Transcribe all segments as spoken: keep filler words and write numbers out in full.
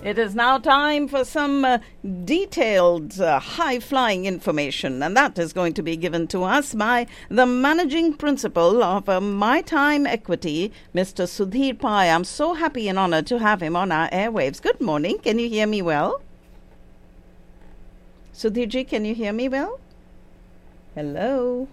It is now time for some uh, detailed, uh, high-flying information, and that is going to be given to us by the managing principal of uh, My Time Equity, Mister Sudhir Pai. I'm so happy and honored to have him on our airwaves. Good morning. Can you hear me well? Sudhirji, can you hear me well? Hello?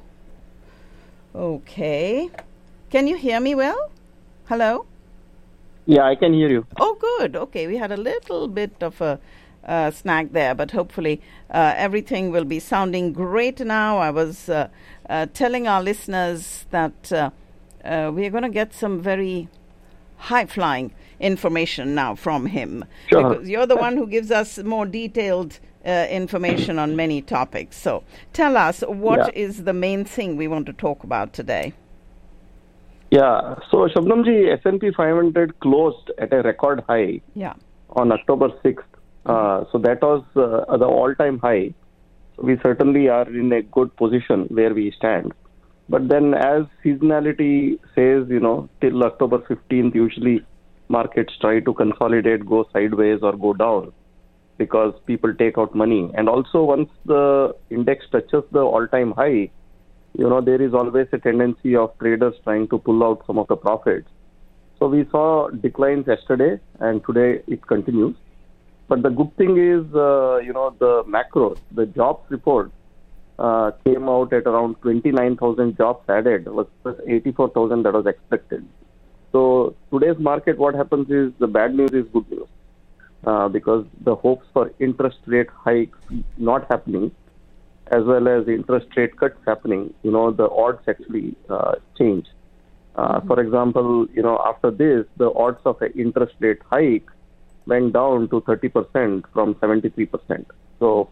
Okay. Can you hear me well? Hello? Yeah, I can hear you. Oh, good. Okay, we had a little bit of a uh, snag there, but hopefully uh, everything will be sounding great now. I was uh, uh, telling our listeners that uh, uh, we are going to get some very high-flying information now from him. Sure. Because you're the one who gives us more detailed uh, information on many topics. So tell us, what Yeah. is the main thing we want to talk about today? Yeah, so Shabnamji, S and P five hundred closed at a record high Yeah. on October sixth. Uh, so that was uh, the all-time high. So we certainly are in a good position where we stand. But then as seasonality says, you know, till October fifteenth, usually markets try to consolidate, go sideways or go down because people take out money. And also once the index touches the all-time high, you know, there is always a tendency of traders trying to pull out some of the profits. So we saw declines yesterday and today it continues. But the good thing is, uh, you know, the macros, the jobs report uh, came out at around twenty-nine thousand jobs added versus eighty-four thousand that was expected. So today's market, what happens is the bad news is good news uh, because the hopes for interest rate hikes not happening as well as interest rate cuts happening, you know, the odds actually uh, change. Uh, mm-hmm. For example, you know, after this, the odds of an interest rate hike went down to thirty percent from seventy-three percent. So,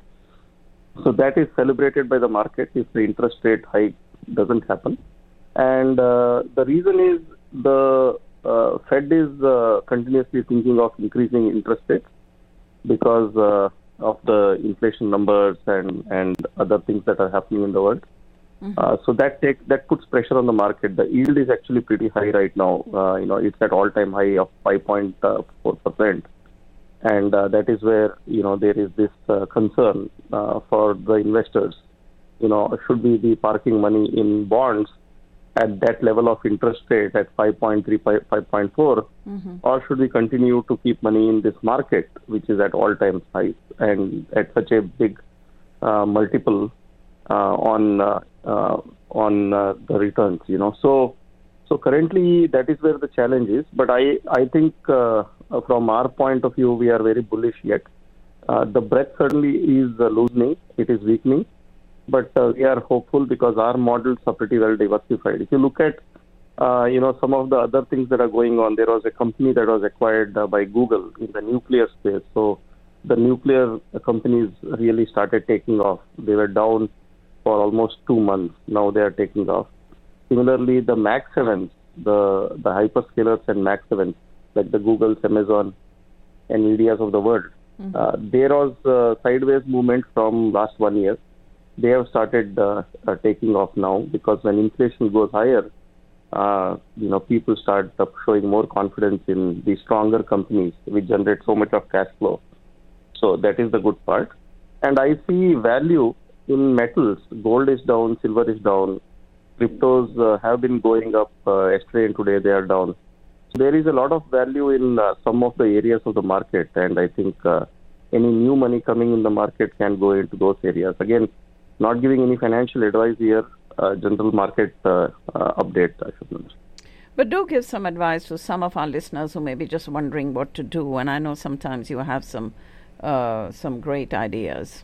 so that is celebrated by the market if the interest rate hike doesn't happen. And uh, the reason is the uh, Fed is uh, continuously thinking of increasing interest rates because uh, of the inflation numbers and, and other things that are happening in the world. Mm-hmm. Uh, so that takes that puts pressure on the market. The yield is actually pretty high right now. Uh, you know, it's at all-time high of five point four percent. And uh, that is where, you know, there is this uh, concern uh, for the investors. You know, should we be parking money in bonds at that level of interest rate at five point three, five point four, mm-hmm. or should we continue to keep money in this market, which is at all-time highs and at such a big uh, multiple uh, on uh, uh, on uh, the returns, you know. So so currently that is where the challenge is. But I, I think uh, from our point of view, we are very bullish yet. Uh, the breadth certainly is uh, loosening. It is weakening. But uh, we are hopeful because our models are pretty well diversified. If you look at, uh, you know, some of the other things that are going on, there was a company that was acquired uh, by Google in the nuclear space. So the nuclear companies really started taking off. They were down for almost two months. Now they are taking off. Similarly, the Mac sevens, the, the hyperscalers and Mac sevens, like the Googles, Amazon, and Nvidias of the world, mm-hmm. uh, there was uh, sideways movement from last one year. They have started uh, uh, taking off now because when inflation goes higher, uh, you know, people start uh, showing more confidence in the stronger companies which generate so much of cash flow. So that is the good part. And I see value in metals. Gold is down, silver is down. Cryptos uh, have been going up uh, yesterday and today they are down. So there is a lot of value in uh, some of the areas of the market, and I think uh, any new money coming in the market can go into those areas. Again, not giving any financial advice here, uh, general market uh, uh, update, I should mention. But do give some advice to some of our listeners who may be just wondering what to do. And I know sometimes you have some uh, some great ideas.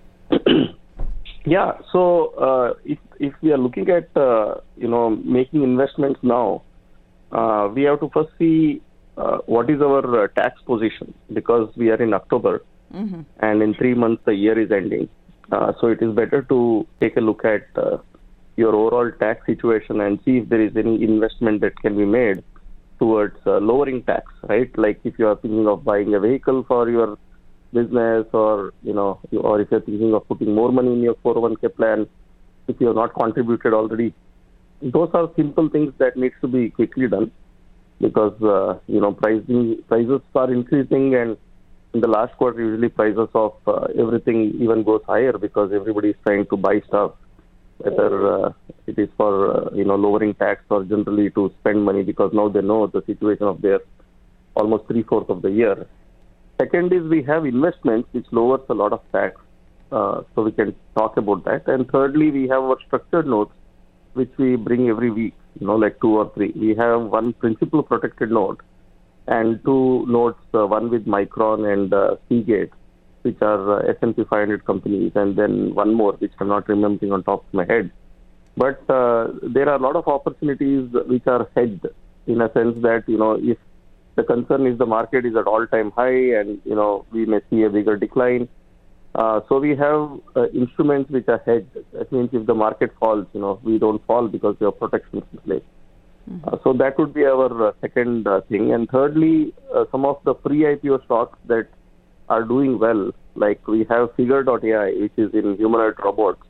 Yeah, so uh, if if we are looking at uh, you know making investments now, uh, we have to first see uh, what is our uh, tax position because we are in October, mm-hmm. and in three months the year is ending. Uh, so it is better to take a look at uh, your overall tax situation and see if there is any investment that can be made towards uh, lowering tax, right? Like if you are thinking of buying a vehicle for your business, or you know, or if you're thinking of putting more money in your four oh one k plan, if you have not contributed already, those are simple things that needs to be quickly done because uh, you know pricing prices are increasing and in the last quarter, usually prices of uh, everything even goes higher because everybody is trying to buy stuff, whether uh, it is for uh, you know lowering tax or generally to spend money because now they know the situation of their almost three-fourths of the year. Second is we have investments which lowers a lot of tax, uh, so we can talk about that. And thirdly, we have our structured notes which we bring every week, you know, like two or three. We have one principal protected note and two notes, uh, one with Micron and uh, Seagate, which are uh, S and P five hundred companies, and then one more, which I'm not remembering on top of my head. But uh, there are a lot of opportunities which are hedged in a sense that, you know, if the concern is the market is at all-time high and, you know, we may see a bigger decline. Uh, so we have uh, instruments which are hedged. That means if the market falls, you know, we don't fall because we have protections in place. Mm-hmm. Uh, so that would be our uh, second uh, thing. And thirdly, uh, some of the pre-I P O stocks that are doing well, like we have Figure dot A I, which is in humanoid robots,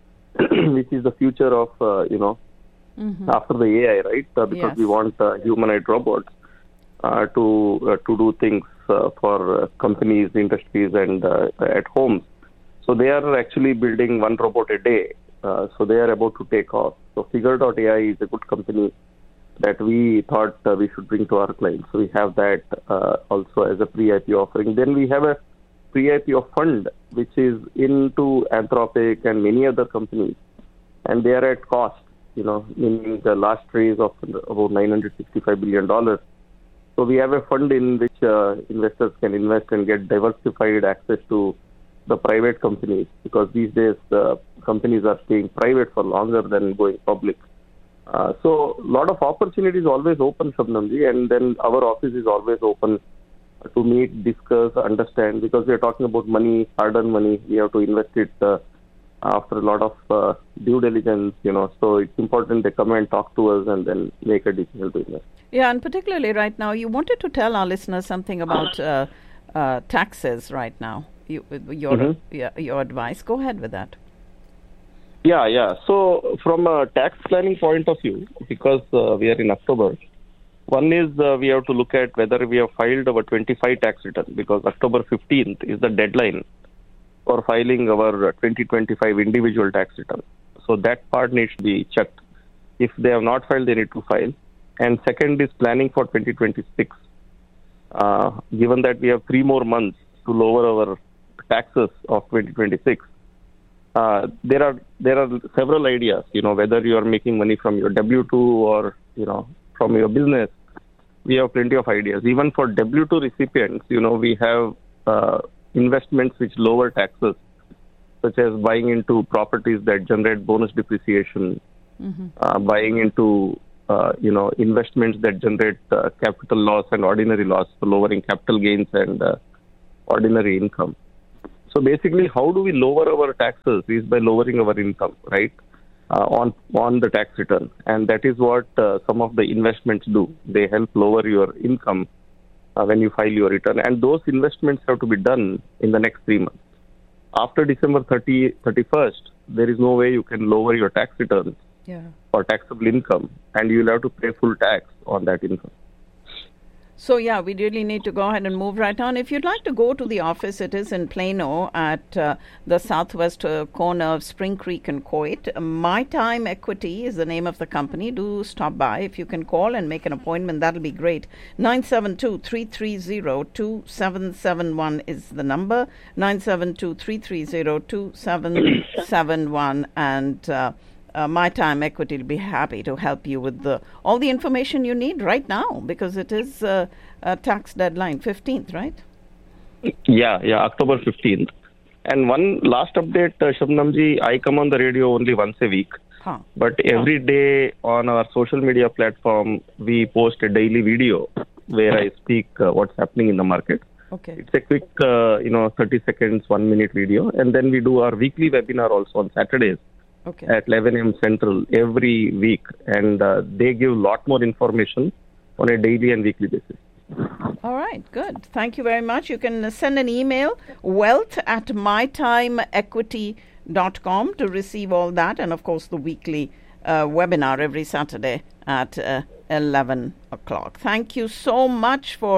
which is the future of, uh, you know, mm-hmm. after the A I, right? Uh, because yes. we want uh, humanoid robots uh, to uh, to do things uh, for uh, companies, industries, and uh, at homes. So they are actually building one robot a day. Uh, so they are about to take off. So Figure dot A I is a good company that we thought uh, we should bring to our clients. So we have that uh, also as a pre-I P O offering. Then we have a pre-I P O fund, which is into Anthropic and many other companies. And they are at cost, you know, meaning the last raise of about nine hundred sixty-five billion dollars. So we have a fund in which uh, investors can invest and get diversified access to the private companies, because these days the companies are staying private for longer than going public. Uh, so a lot of opportunities always open, Shabnamji, and then our office is always open to meet, discuss, understand, because we are talking about money, hard-earned money. We have to invest it uh, after a lot of uh, due diligence, you know. So it's important they come and talk to us and then make a decision to invest. Yeah, and particularly right now, you wanted to tell our listeners something about uh, uh, taxes right now. You, your mm-hmm. your, your advice. Go ahead with that. Yeah, yeah. So from a tax planning point of view, because uh, we are in October, one is uh, we have to look at whether we have filed our twenty-five tax return, because October fifteenth is the deadline for filing our twenty twenty-five individual tax return. So that part needs to be checked. If they have not filed, they need to file. And second is planning for twenty twenty-six. Uh, given that we have three more months to lower our taxes of twenty twenty-six, uh, there are there are several ideas. You know, whether you are making money from your W two or, you know, from your business, we have plenty of ideas. Even for W two recipients, you know, we have uh, investments which lower taxes, such as buying into properties that generate bonus depreciation, mm-hmm. uh, buying into uh, you know investments that generate uh, capital loss and ordinary loss, so lowering capital gains and uh, ordinary income. So basically, how do we lower our taxes is by lowering our income, right, uh, on on the tax return. And that is what uh, some of the investments do. They help lower your income uh, when you file your return. And those investments have to be done in the next three months. After December thirtieth, thirty-first, there is no way you can lower your tax returns yeah. or taxable income, and you'll have to pay full tax on that income. So, yeah, we really need to go ahead and move right on. If you'd like to go to the office, it is in Plano at uh, the southwest uh, corner of Spring Creek and Coit. My Time Equity is the name of the company. Do stop by. If you can call and make an appointment, that'll be great. nine seven two, three three zero, two seven seven one is the number. nine seven two, three three zero, two seven seven one. And uh, Uh, My Time Equity will be happy to help you with the, all the information you need right now, because it is uh, a tax deadline, fifteenth, right? Yeah, yeah, October fifteenth. And one last update, uh, Shabnamji, I come on the radio only once a week. Huh. But every day on our social media platform, we post a daily video where I speak uh, what's happening in the market. Okay. It's a quick, uh, you know, thirty seconds, one minute video. And then we do our weekly webinar also on Saturdays. Okay. At eleven a.m. Central every week, and uh, they give a lot more information on a daily and weekly basis. All right, good. Thank you very much. You can send an email, wealth at my time equity dot com, to receive all that, and of course the weekly uh, webinar every Saturday at uh, eleven o'clock. Thank you so much for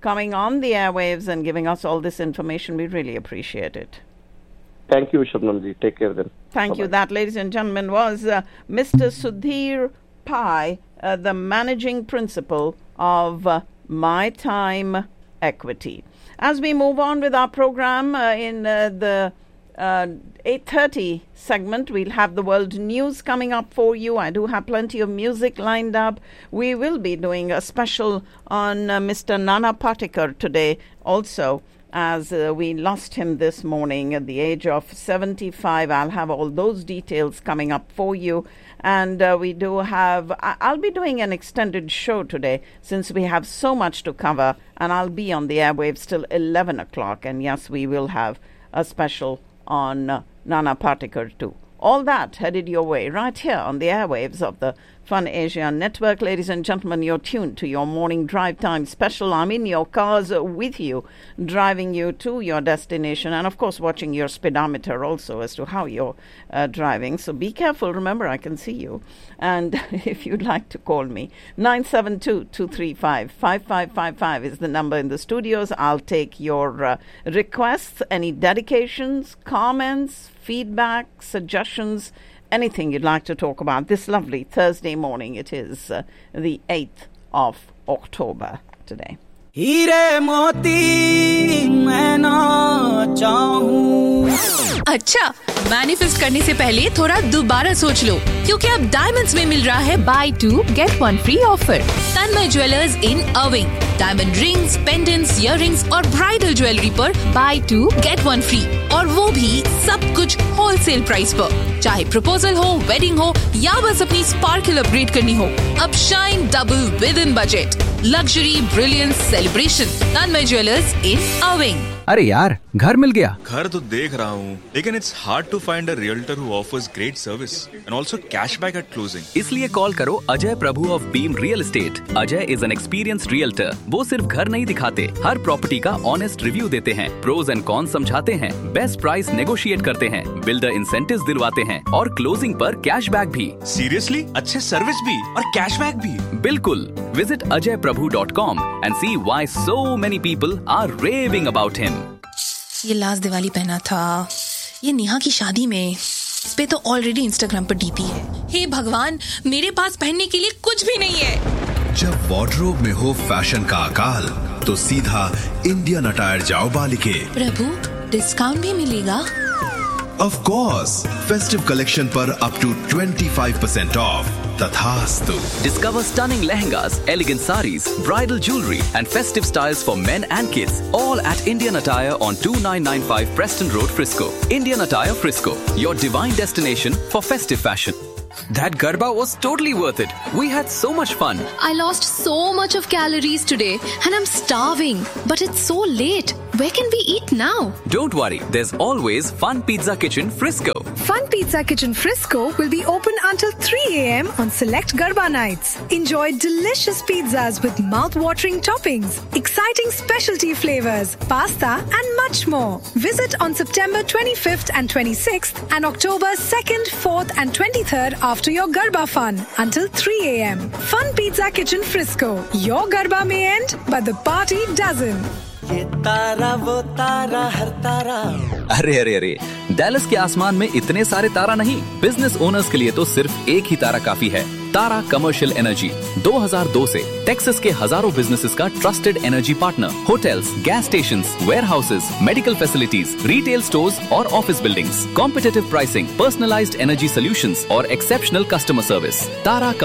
coming on the airwaves and giving us all this information. We really appreciate it. Thank you, Shabnamji. Take care then. Thank Bye-bye. you. That, ladies and gentlemen, was uh, Mister Sudhir Pai, uh, the managing principal of uh, My Time Equity. As we move on with our program uh, in uh, the uh, eight thirty segment, we'll have the world news coming up for you. I do have plenty of music lined up. We will be doing a special on uh, Mister Nana Patekar today also, as uh, we lost him this morning at the age of seventy-five. I'll have all those details coming up for you. And uh, we do have, I- I'll be doing an extended show today since we have so much to cover. And I'll be on the airwaves till eleven o'clock. And yes, we will have a special on uh, Nana Patekar too. All that headed your way right here on the airwaves of the Fun Asia Network. Ladies and gentlemen, you're tuned to your morning drive time special. I'm in your cars with you, driving you to your destination, and of course watching your speedometer also as to how you're uh, driving. So be careful. Remember, I can see you. And if you'd like to call me, nine seven two, two three five, five five five five is the number in the studios. I'll take your uh, requests, any dedications, comments, feedback, suggestions, anything you'd like to talk about this lovely Thursday morning. It is uh, the eighth of October today. हीरे मोती मैं ना चाहूं। अच्छा, manifest करने से पहले थोड़ा दोबारा सोच लो, क्योंकि अब डायमंड्स में मिल रहा है by to get one free offer. Tanmay jewellers in अर्विंग diamond rings, pendants, earrings और ब्राइडल ज्वेलरी पर by to get one free, और वो भी सब कुछ होलसेल प्राइस पर। चाहे प्रपोजल हो, वेडिंग हो या बस अपनी स्पार्कल अपग्रेड करनी हो, अब shine double with in budget. Luxury, brilliance, celebration. Tanmay jewellers इन अर्विंग। अरे यार, घर मिल गया। घर तो देख रहा हूँ, लेकिन it's hard to find a realtor who offers great service and also cashback eight closing. इसलिए कॉल करो अजय प्रभु of beam real estate. Ajay is an experienced realtor. वो सिर्फ घर नहीं दिखाते, हर प्रॉपर्टी का ऑनेस्ट रिव्यू देते हैं, प्रोज एंड कॉन समझाते हैं, बेस्ट प्राइस नेगोशिएट करते हैं, बिल्डर इंसेंटिव्स दिलवाते हैं और क्लोजिंग पर कैशबैक भी। सीरियसली? अच्छे सर्विस भी और कैशबैक भी? बिल्कुल। Visit Ajay Prabhu dot com and C why so many people are raving about him. ये लास्ट दिवाली पहना था, ये नेहा की शादी में, इस पे तो ऑलरेडी इंस्टाग्राम पर डीपी है। हे भगवान, मेरे पास पहनने के लिए कुछ भी नहीं है। जब वार्डरोब में हो फैशन का अकाल, तो सीधा इंडियन अटायर जाओ बालिके। प्रभु, डिस्काउंट भी मिलेगा? Of course, festive collection पर up to twenty-five percent off. तथास्तु। Discover stunning lehengas, elegant saris, bridal jewelry and festive styles for men and kids, all at Indian Attire on two nine nine five Preston Road, Frisco. Indian Attire Frisco, your divine destination for festive fashion. That Garba was totally worth it. We had so much fun. I lost so much of calories today and I'm starving. But it's so late. Where can we eat now? Don't worry, there's always Fun Pizza Kitchen Frisco. Fun Pizza Kitchen Frisco will be open until three a.m. on select Garba nights. Enjoy delicious pizzas with mouth-watering toppings, exciting specialty flavors, pasta and much more. Visit on September twenty-fifth and twenty-sixth and October second, fourth and twenty-third after your Garba fun until three a.m. Fun Pizza Kitchen Frisco. Your Garba may end, but the party doesn't. ये तारा वो तारा हर तारा। अरे अरे अरे, Dallas के आसमान में इतने सारे तारा नहीं। बिजनेस ओनर्स के लिए तो सिर्फ एक ही तारा काफी है। तारा कमर्शियल एनर्जी दो हज़ार दो से टेक्सास के हजारों बिजनेसेस का trusted energy partner. Hotels, gas stations, warehouses, medical facilities, retail stores और office buildings, competitive pricing, personalised energy solutions और एक्सेप्शनल कस्टमर सर्विस। तारा